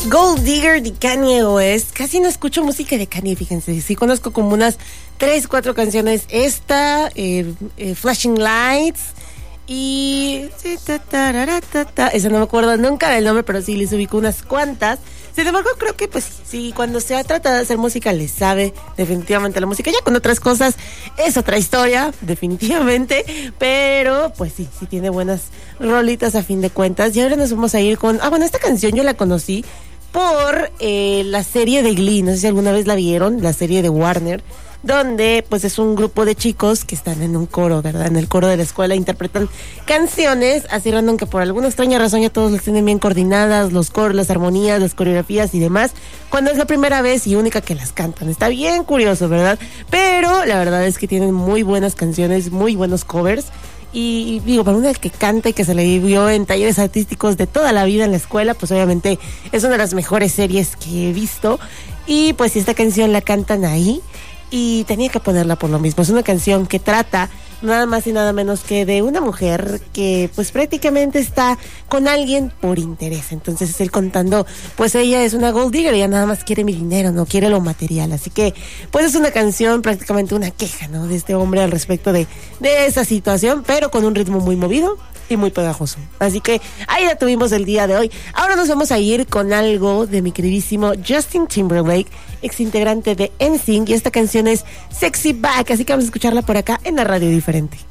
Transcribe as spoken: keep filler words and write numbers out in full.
Gold Digger de Kanye West. Casi no escucho música de Kanye, fíjense. Sí conozco como unas tres, cuatro canciones. Esta, eh, eh, Flashing Lights y... esa no me acuerdo nunca del nombre, pero sí les ubico unas cuantas. Sin embargo, creo que pues sí, cuando se trata de hacer música le sabe definitivamente la música. Ya con otras cosas es otra historia, definitivamente, pero pues sí, sí tiene buenas rolitas a fin de cuentas. Y ahora nos vamos a ir con... Ah, bueno, esta canción yo la conocí por eh, la serie de Glee. No sé si alguna vez la vieron, la serie de Warner, donde pues es un grupo de chicos que están en un coro, ¿verdad? En el coro de la escuela interpretan canciones así random que por alguna extraña razón ya todos las tienen bien coordinadas, los coros, las armonías, las coreografías y demás, cuando es la primera vez y única que las cantan. Está bien curioso, ¿verdad? Pero la verdad es que tienen muy buenas canciones, muy buenos covers. Y digo, para una que canta y que se le vio en talleres artísticos de toda la vida en la escuela, pues obviamente es una de las mejores series que he visto. Y pues si esta canción la cantan ahí, y tenía que ponerla por lo mismo. Es una canción que trata nada más y nada menos que de una mujer que pues prácticamente está con alguien por interés. Entonces es él contando, pues ella es una gold digger, ella nada más quiere mi dinero, no quiere lo material. Así que pues es una canción, prácticamente una queja, ¿no? De este hombre al respecto de, de esa situación, pero con un ritmo muy movido y muy pegajoso. Así que ahí la tuvimos el día de hoy. Ahora nos vamos a ir con algo de mi queridísimo Justin Timberlake, ex integrante de N Sync, y esta canción es Sexy Back, así que vamos a escucharla por acá en la Radio Diferente.